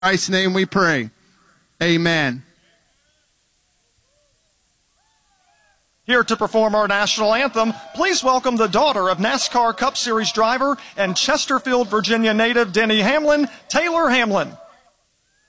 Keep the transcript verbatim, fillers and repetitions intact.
Christ's name we pray. Amen. Here to perform our national anthem, please welcome the daughter of NASCAR Cup Series driver and Chesterfield, Virginia native Denny Hamlin, Taylor Hamlin.